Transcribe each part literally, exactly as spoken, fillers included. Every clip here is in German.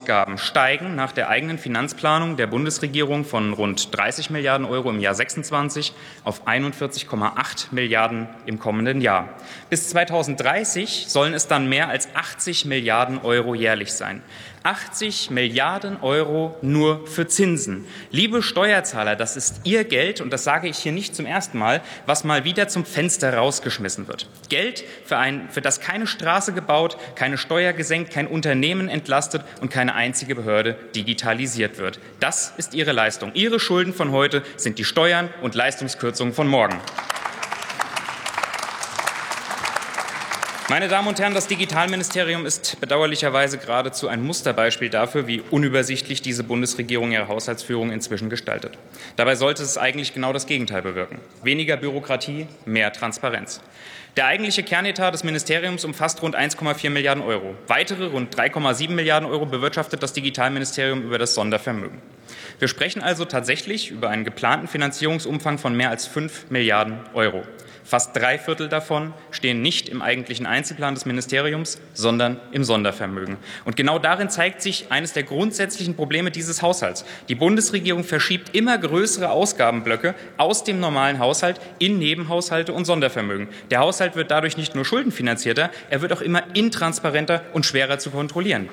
Ausgaben steigen nach der eigenen Finanzplanung der Bundesregierung von rund dreißig Milliarden Euro im Jahr sechsundzwanzig auf einundvierzig Komma acht Milliarden im kommenden Jahr. Bis zweitausenddreißig sollen es dann mehr als achtzig Milliarden Euro jährlich sein. achtzig Milliarden Euro nur für Zinsen. Liebe Steuerzahler, das ist Ihr Geld, und das sage ich hier nicht zum ersten Mal, was mal wieder zum Fenster rausgeschmissen wird. Geld, für, ein, für das keine Straße gebaut, keine Steuer gesenkt, kein Unternehmen entlastet und keine einzige Behörde digitalisiert wird. Das ist Ihre Leistung. Ihre Schulden von heute sind die Steuern und Leistungskürzungen von morgen. Meine Damen und Herren, das Digitalministerium ist bedauerlicherweise geradezu ein Musterbeispiel dafür, wie unübersichtlich diese Bundesregierung ihre Haushaltsführung inzwischen gestaltet. Dabei sollte es eigentlich genau das Gegenteil bewirken. Weniger Bürokratie, mehr Transparenz. Der eigentliche Kernetat des Ministeriums umfasst rund eins Komma vier Milliarden Euro. Weitere rund drei Komma sieben Milliarden Euro bewirtschaftet das Digitalministerium über das Sondervermögen. Wir sprechen also tatsächlich über einen geplanten Finanzierungsumfang von mehr als fünf Milliarden Euro. Fast drei Viertel davon stehen nicht im eigentlichen Einzelplan des Ministeriums, sondern im Sondervermögen. Und genau darin zeigt sich eines der grundsätzlichen Probleme dieses Haushalts. Die Bundesregierung verschiebt immer größere Ausgabenblöcke aus dem normalen Haushalt in Nebenhaushalte und Sondervermögen. Der Haushalt wird dadurch nicht nur schuldenfinanzierter, er wird auch immer intransparenter und schwerer zu kontrollieren.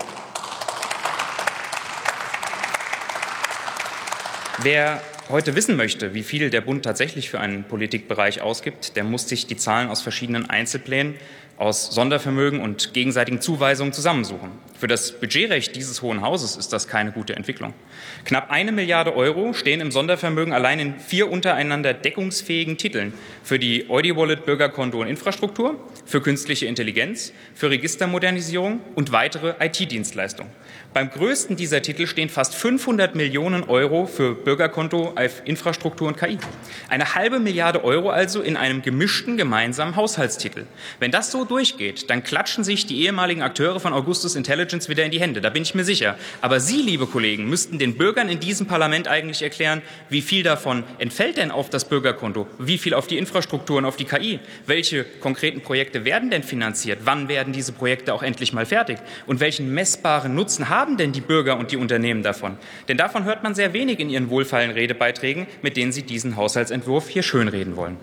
Wer heute wissen möchte, wie viel der Bund tatsächlich für einen Politikbereich ausgibt, der muss sich die Zahlen aus verschiedenen Einzelplänen, aus Sondervermögen und gegenseitigen Zuweisungen zusammensuchen. Für das Budgetrecht dieses Hohen Hauses ist das keine gute Entwicklung. Knapp eine Milliarde Euro stehen im Sondervermögen allein in vier untereinander deckungsfähigen Titeln: für die EudiWallet, Bürgerkonto und Infrastruktur, für künstliche Intelligenz, für Registermodernisierung und weitere I T-Dienstleistungen. Beim größten dieser Titel stehen fast fünfhundert Millionen Euro für Bürgerkonto, Infrastruktur und K I. Eine halbe Milliarde Euro also in einem gemischten gemeinsamen Haushaltstitel. Wenn das so durchgeht, dann klatschen sich die ehemaligen Akteure von Augustus Intelligence wieder in die Hände, da bin ich mir sicher. Aber Sie, liebe Kollegen, müssten den Bürgern in diesem Parlament eigentlich erklären, wie viel davon entfällt denn auf das Bürgerkonto, wie viel auf die Infrastruktur und auf die K I, welche konkreten Projekte werden denn finanziert, wann werden diese Projekte auch endlich mal fertig und welchen messbaren Nutzen haben denn die Bürger und die Unternehmen davon? Denn davon hört man sehr wenig in Ihren wohlfeilen Redebeiträgen, mit denen Sie diesen Haushaltsentwurf hier schönreden wollen.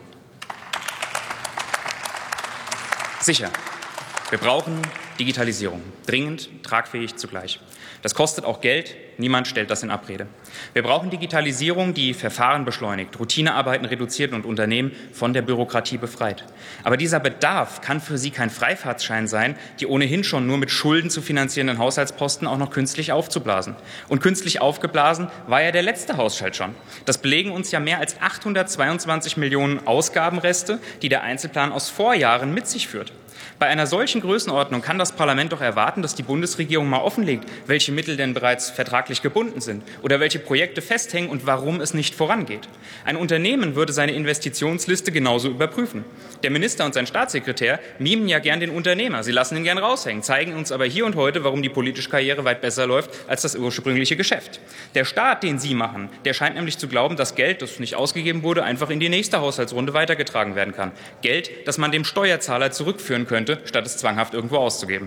Sicher, wir brauchen Digitalisierung, dringend, tragfähig zugleich. Das kostet auch Geld, niemand stellt das in Abrede. Wir brauchen Digitalisierung, die Verfahren beschleunigt, Routinearbeiten reduziert und Unternehmen von der Bürokratie befreit. Aber dieser Bedarf kann für Sie kein Freifahrtschein sein, die ohnehin schon nur mit Schulden zu finanzierenden Haushaltsposten auch noch künstlich aufzublasen. Und künstlich aufgeblasen war ja der letzte Haushalt schon. Das belegen uns ja mehr als achthundertzweiundzwanzig Millionen Ausgabenreste, die der Einzelplan aus Vorjahren mit sich führt. Bei einer solchen Größenordnung kann das Parlament doch erwarten, dass die Bundesregierung mal offenlegt, welche Mittel denn bereits vertraglich gebunden sind oder welche Projekte festhängen und warum es nicht vorangeht. Ein Unternehmen würde seine Investitionsliste genauso überprüfen. Der Minister und sein Staatssekretär mimen ja gern den Unternehmer. Sie lassen ihn gern raushängen, zeigen uns aber hier und heute, warum die politische Karriere weit besser läuft als das ursprüngliche Geschäft. Der Staat, den Sie machen, der scheint nämlich zu glauben, dass Geld, das nicht ausgegeben wurde, einfach in die nächste Haushaltsrunde weitergetragen werden kann. Geld, das man dem Steuerzahler zurückführen könnte, statt es zwanghaft irgendwo auszugeben.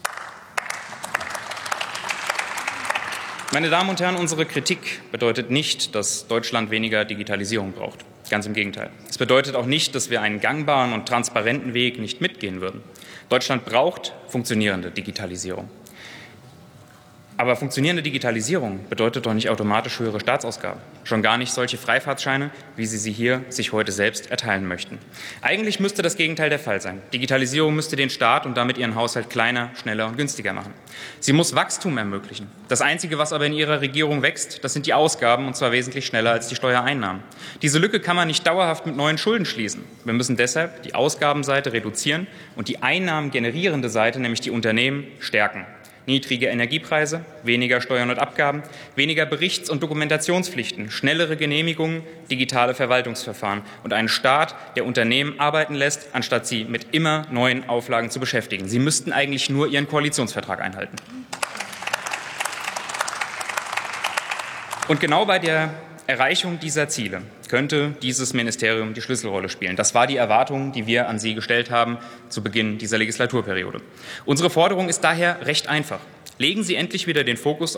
Meine Damen und Herren, unsere Kritik bedeutet nicht, dass Deutschland weniger Digitalisierung braucht. Ganz im Gegenteil. Es bedeutet auch nicht, dass wir einen gangbaren und transparenten Weg nicht mitgehen würden. Deutschland braucht funktionierende Digitalisierung. Aber funktionierende Digitalisierung bedeutet doch nicht automatisch höhere Staatsausgaben. Schon gar nicht solche Freifahrtscheine, wie Sie sie hier sich heute selbst erteilen möchten. Eigentlich müsste das Gegenteil der Fall sein. Digitalisierung müsste den Staat und damit Ihren Haushalt kleiner, schneller und günstiger machen. Sie muss Wachstum ermöglichen. Das Einzige, was aber in Ihrer Regierung wächst, das sind die Ausgaben, und zwar wesentlich schneller als die Steuereinnahmen. Diese Lücke kann man nicht dauerhaft mit neuen Schulden schließen. Wir müssen deshalb die Ausgabenseite reduzieren und die einnahmengenerierende Seite, nämlich die Unternehmen, stärken. Niedrige Energiepreise, weniger Steuern und Abgaben, weniger Berichts- und Dokumentationspflichten, schnellere Genehmigungen, digitale Verwaltungsverfahren und einen Staat, der Unternehmen arbeiten lässt, anstatt sie mit immer neuen Auflagen zu beschäftigen. Sie müssten eigentlich nur Ihren Koalitionsvertrag einhalten. Und genau bei der Erreichung dieser Ziele könnte dieses Ministerium die Schlüsselrolle spielen. Das war die Erwartung, die wir an Sie gestellt haben zu Beginn dieser Legislaturperiode. Unsere Forderung ist daher recht einfach. Legen Sie endlich wieder den Fokus